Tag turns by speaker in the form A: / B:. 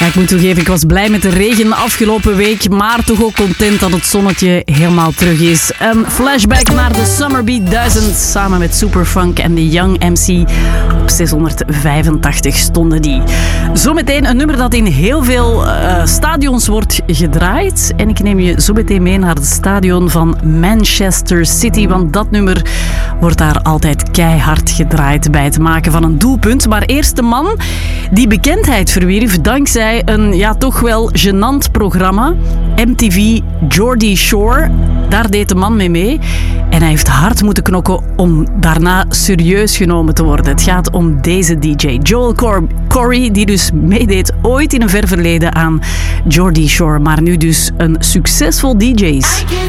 A: Ja, ik moet toegeven, ik was blij met de regen afgelopen week, maar toch ook content dat het zonnetje helemaal terug is. Een flashback naar de Summer Beat 1000 samen met Superfunk en de Young MC. Op 685 stonden die. Zometeen een nummer dat in heel veel stadions wordt gedraaid. En ik neem je zo meteen mee naar het stadion van Manchester City, want dat nummer wordt daar altijd keihard gedraaid bij het maken van een doelpunt. Maar eerst de man die bekendheid verwierf dankzij een toch wel gênant programma, MTV Geordie Shore. Daar deed de man mee en hij heeft hard moeten knokken om daarna serieus genomen te worden. Het gaat om deze DJ, Joel Corry, die dus meedeed ooit in een ver verleden aan Geordie Shore, maar nu dus een succesvol DJ is.